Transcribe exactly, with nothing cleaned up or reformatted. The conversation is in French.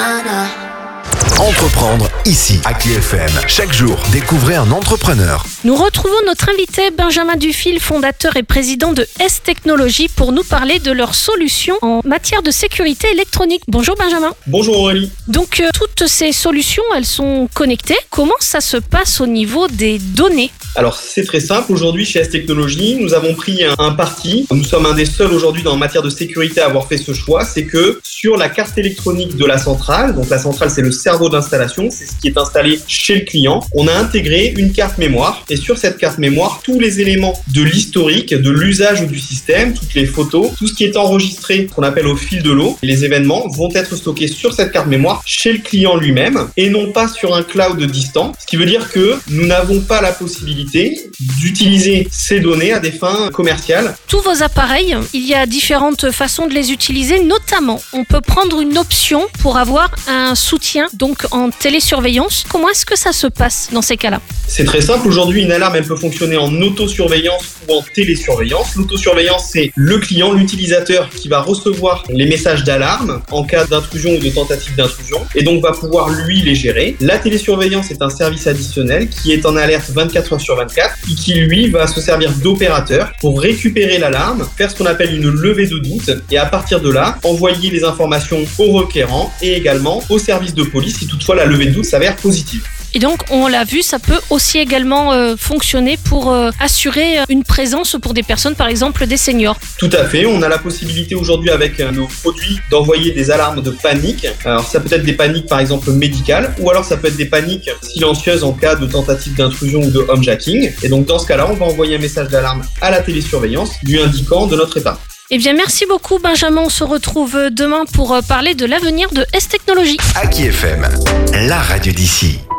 Entreprendre ici, à K F M. Chaque jour, découvrez un entrepreneur. Nous retrouvons notre invité Benjamin Dufil, fondateur et président de S-Technologies, pour nous parler de leurs solutions en matière de sécurité électronique. Bonjour Benjamin. Bonjour Aurélie. Donc euh, toutes ces solutions, elles sont connectées. Comment ça se passe au niveau des données ? Alors c'est très simple, aujourd'hui chez S-Technologies, nous avons pris un, un parti. Nous sommes un des seuls aujourd'hui dans en matière de sécurité à avoir fait ce choix, c'est que sur la carte électronique de la centrale, donc la centrale c'est le cerveau d'installation, c'est ce qui est installé chez le client, on a intégré une carte mémoire et sur cette carte mémoire, tous les éléments de l'historique, de l'usage du système, toutes les photos, tout ce qui est enregistré, qu'on appelle au fil de l'eau, les événements vont être stockés sur cette carte mémoire chez le client lui-même et non pas sur un cloud distant, ce qui veut dire que nous n'avons pas la possibilité d'utiliser ces données à des fins commerciales. Tous vos appareils, il y a différentes façons de les utiliser, notamment on peut prendre une option pour avoir un soutien donc en télésurveillance. Comment est-ce que ça se passe dans ces cas-là ? C'est très simple, aujourd'hui une alarme elle peut fonctionner en autosurveillance ou en télésurveillance. L'autosurveillance c'est le client, l'utilisateur qui va recevoir les messages d'alarme en cas d'intrusion ou de tentative d'intrusion et donc va pouvoir lui les gérer. La télésurveillance est un service additionnel qui est en alerte vingt-quatre heures sur vingt-quatre et qui lui va se servir d'opérateur pour récupérer l'alarme, faire ce qu'on appelle une levée de doute et à partir de là envoyer les informations au requérant et également au service de police si toutefois la levée de doute s'avère positive. Et donc, on l'a vu, ça peut aussi également euh, fonctionner pour euh, assurer une présence pour des personnes, par exemple des seniors. Tout à fait, on a la possibilité aujourd'hui avec euh, nos produits d'envoyer des alarmes de panique. Alors ça peut être des paniques par exemple médicales ou alors ça peut être des paniques silencieuses en cas de tentative d'intrusion ou de homejacking. Et donc dans ce cas-là, on va envoyer un message d'alarme à la télésurveillance lui indiquant de notre état. Eh bien, merci beaucoup Benjamin. On se retrouve demain pour parler de l'avenir de S-Technologies. À K F M, la radio d'ici.